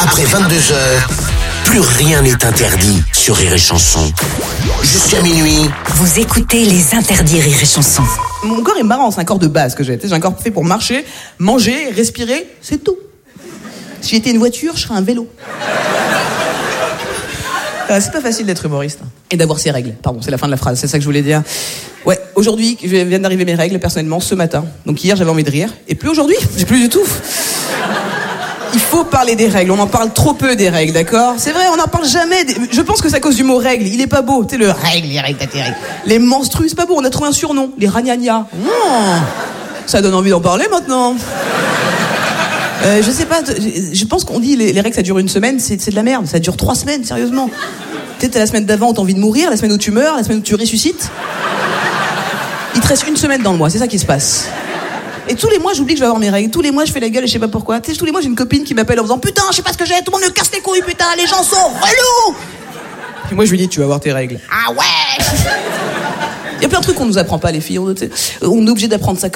Après 22h, plus rien n'est interdit sur Rire et Chanson. Jusqu'à minuit. Vous écoutez les interdits Rire et Chanson. Mon corps est marrant, c'est un corps de base que j'ai. J'ai un corps fait pour marcher, manger, respirer, c'est tout. Si j'étais une voiture, je serais un vélo. C'est pas facile d'être humoriste et d'avoir ses règles. Pardon, c'est la fin de la phrase, c'est ça que je voulais dire. Ouais, aujourd'hui, viennent d'arriver mes règles personnellement ce matin. Donc hier, j'avais envie de rire. Et plus aujourd'hui, j'ai plus du tout. Il faut parler des règles, on en parle trop peu des règles, d'accord ? C'est vrai, on n'en parle jamais. Je pense que c'est à cause du mot règle, il est pas beau. Tu sais, les règles, t'as tes règles. Les menstrues, c'est pas beau, on a trouvé un surnom. Les ragnagnas. Ça donne envie d'en parler maintenant. Je sais pas, je pense qu'on dit les règles ça dure une semaine, c'est de la merde, ça dure 3 semaines, sérieusement. Tu sais, t'as la semaine d'avant où t'as envie de mourir, la semaine où tu meurs, la semaine où tu ressuscites. Il te reste 1 semaine dans le mois, c'est ça qui se passe. Et tous les mois j'oublie que je vais avoir mes règles, tous les mois je fais la gueule et je sais pas pourquoi. Tu sais, tous les mois j'ai une copine qui m'appelle en disant putain, je sais pas ce que j'ai, tout le monde me casse les couilles, putain, les gens sont relous. Puis moi je lui dis tu vas avoir tes règles. Ah ouais. Il y a plein de trucs qu'on nous apprend pas les filles, on est obligé d'apprendre ça.